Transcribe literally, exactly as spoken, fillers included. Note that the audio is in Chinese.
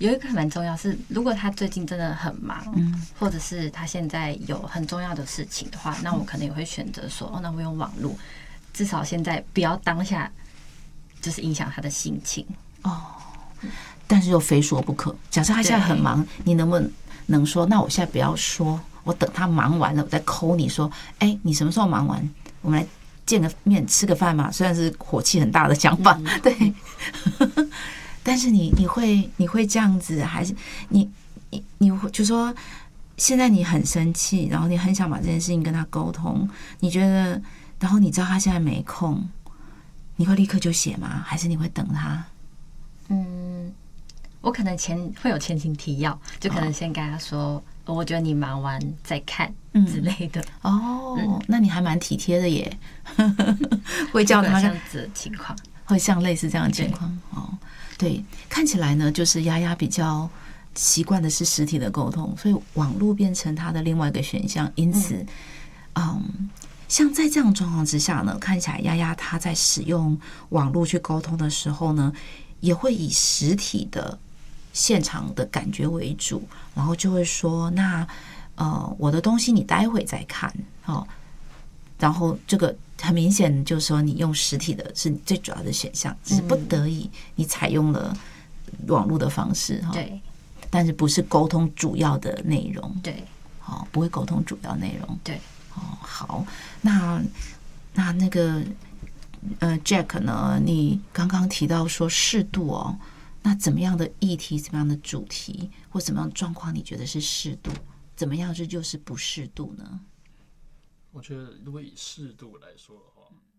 有一个蛮重要是，如果他最近真的很忙， 嗯， 或者是他现在有很重要的事情的话，那我可能也会选择说，哦，那我用网络，至少现在不要当下就是影响他的心情哦。但是又非说不可。假设他现在很忙，你能不能说，那我现在不要说，我等他忙完了，我再 call 你说，哎、欸，你什么时候忙完？我们来见个面，吃个饭嘛。虽然是火气很大的讲法，嗯、对，但是你你会你会这样子，还是你你你会就说，现在你很生气，然后你很想把这件事情跟他沟通，你觉得，然后你知道他现在没空，你会立刻就写吗？还是你会等他？ 嗯。我可能前会有前情提要，就可能先跟他说，哦、我觉得你忙完再看之类的。 嗯、哦、嗯，那你还蛮体贴的耶，会叫他这样子的情况， 会像类似这样的情况哦。对，看起来呢，就是丫丫比较习惯的是实体的沟通，所以网络变成他的另外一个选项。因此，嗯。嗯像在这样的状况之下呢，看起来丫丫她在使用网络去沟通的时候呢，也会以实体的现场的感觉为主，然后就会说，那呃我的东西你待会再看哦。然后这个很明显就是说，你用实体的是你最主要的选项，只是不得已你采用了网络的方式哈。 对， 但是不是沟通主要的内容。 对， 好，不会沟通主要内容。 对。 哦，好，那那那个呃，Jack 呢？你刚刚提到说适度哦，那怎么样的议题、怎么样的主题或怎么样的状况，你觉得是适度？怎么样这就是不适度呢？ 我觉得，如果以适度来说的话，